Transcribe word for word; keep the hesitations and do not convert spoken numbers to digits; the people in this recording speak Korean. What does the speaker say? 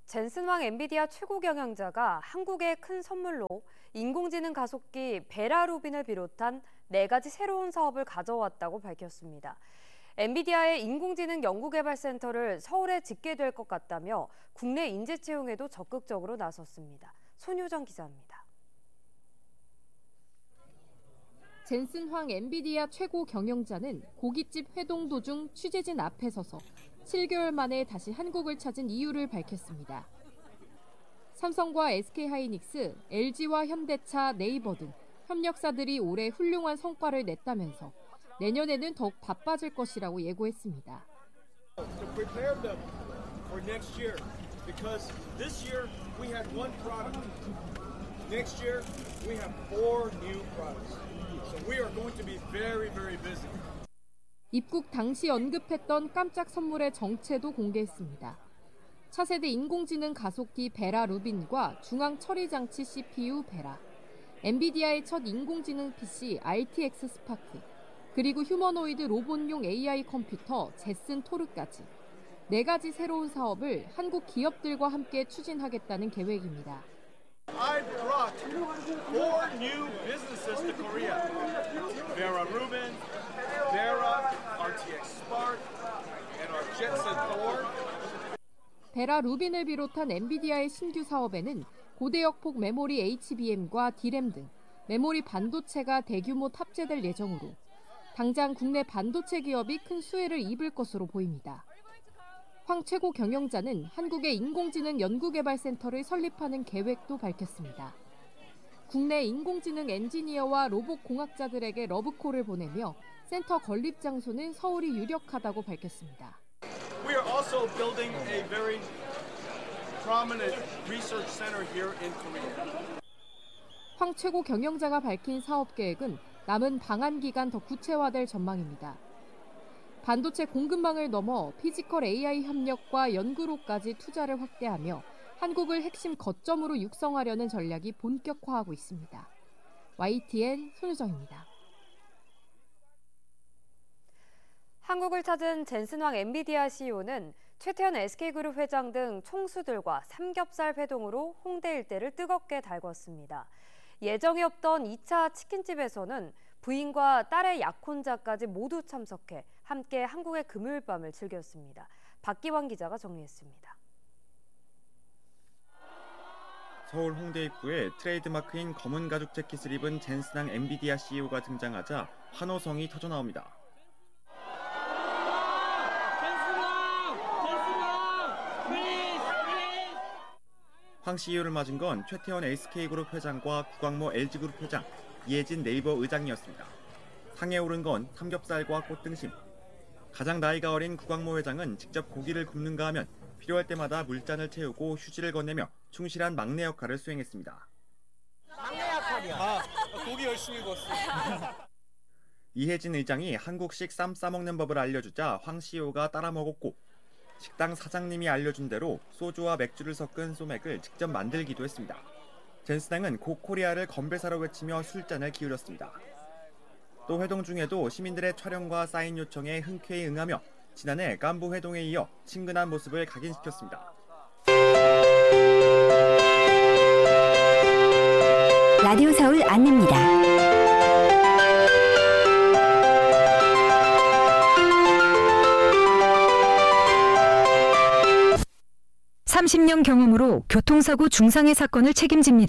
젠슨 황 엔비디아 최고 경영자가 한국에 큰 선물로 인공지능 가속기 베라 루빈을 비롯한 네 가지 새로운 사업을 가져왔다고 밝혔습니다. 엔비디아의 인공지능 연구개발센터를 서울에 짓게 될 것 같다며 국내 인재 채용에도 적극적으로 나섰습니다. 손효정 기자입니다. 젠슨 황 엔비디아 최고 경영자는 고깃집 회동 도중 취재진 앞에 서서 칠 개월 만에 다시 한국을 찾은 이유를 밝혔습니다. 삼성과 에스케이하이닉스, 엘지와 현대차, 네이버 등 협력사들이 올해 훌륭한 성과를 냈다면서 내년에는 더욱 바빠질 것이라고 예고했습니다. To prepare them for next year, because this year we had one product. Next year we have four new products. So we are going to be very, very busy. 입국 당시 언급했던 깜짝 선물의 정체도 공개했습니다. 차세대 인공지능 가속기 베라 루빈과 중앙 처리 장치 씨피유 베라, 엔비디아의 첫 인공지능 피씨 알티엑스 스파크, 그리고 휴머노이드 로봇용 에이아이 컴퓨터 제슨 토르까지 네 가지 새로운 사업을 한국 기업들과 함께 추진하겠다는 계획입니다. I brought four new businesses to Korea. Vera Rubin, Vera, 알티엑스 Spark, and our Jetson Thor. 베라 루빈을 비롯한 엔비디아의 신규 사업에는 고대역폭 메모리 에이치비엠과 디램 등 메모리 반도체가 대규모 탑재될 예정으로 당장 국내 반도체 기업이 큰 수혜를 입을 것으로 보입니다. 황 최고 경영자는 한국의 인공지능 연구개발센터를 설립하는 계획도 밝혔습니다. 국내 인공지능 엔지니어와 로봇 공학자들에게 러브콜을 보내며 센터 건립 장소는 서울이 유력하다고 밝혔습니다. We are also building a very prominent research center here in Korea. 황 최고 경영자가 밝힌 사업 계획은 남은 방한 기간 더 구체화될 전망입니다. 반도체 공급망을 넘어 피지컬 에이아이 협력과 연구로까지 투자를 확대하며 한국을 핵심 거점으로 육성하려는 전략이 본격화하고 있습니다. 와이티엔 손효정입니다. 한국을 찾은 젠슨 황 엔비디아 씨이오는 최태원 에스케이그룹 회장 등 총수들과 삼겹살 회동으로 홍대 일대를 뜨겁게 달궜습니다. 예정이 없던 이 차 치킨집에서는 부인과 딸의 약혼자까지 모두 참석해 함께 한국의 금요일 밤을 즐겼습니다. 박기환 기자가 정리했습니다. 서울 홍대 입구에 트레이드마크인 검은 가죽 재킷을 입은 젠슨 황 엔비디아 씨이오가 등장하자 환호성이 터져나옵니다. 황 씨이오를 맞은 건 최태원 에스케이그룹 회장과 구광모 엘지그룹 회장, 이해진 네이버 의장이었습니다. 상에 오른 건 삼겹살과 꽃등심. 가장 나이가 어린 구광모 회장은 직접 고기를 굽는가 하면 필요할 때마다 물잔을 채우고 휴지를 건네며 충실한 막내 역할을 수행했습니다. 막내 역할이요? 아, 고기 열심히 구웠어. 이해진 의장이 한국식 쌈 싸먹는 법을 알려주자 황 씨이오가 따라 먹었고 식당 사장님이 알려준 대로 소주와 맥주를 섞은 소맥을 직접 만들기도 했습니다. 젠슨 황은 고 코리아를 건배사로 외치며 술잔을 기울였습니다. 또 회동 중에도 시민들의 촬영과 사인 요청에 흔쾌히 응하며 지난해 깐부 회동에 이어 친근한 모습을 각인시켰습니다. 라디오 서울 안내입니다. 삼십 년 경험으로 교통사고 중상해 사건을 책임집니다.